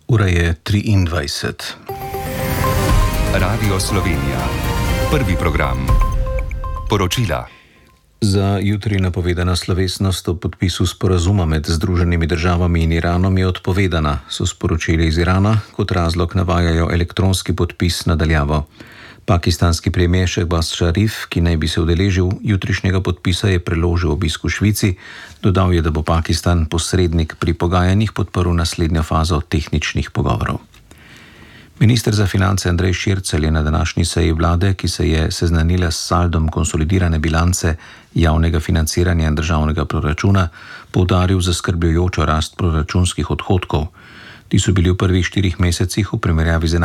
Ura je 23. Radio Slovenija. Prvi program. Poročila. Za jutri napovedana slovesnost o podpisu sporazuma med Združenimi državami in Iranom je odpovedana, so sporočili iz Irana, kot razlog navajajo elektronski podpis na daljavo. Pakistanski premijer Shehbaz Sharif, ki naj bi se udeležil jutrišnjega podpisa, je preložil obisk v Švici. Dodal je, da bo Pakistan posrednik pri pogajanjih podprl naslednjo fazo tehničnih pogovorov. Minister za finance Andrej Šircelj je na današnji seji vlade, ki se je seznanila s saldom konsolidirane bilance javnega financiranja in državnega proračuna, poudaril zaskrbljujočo rast proračunskih odhodkov. Ti so bili v prvih 4 mesecih v primerjavi z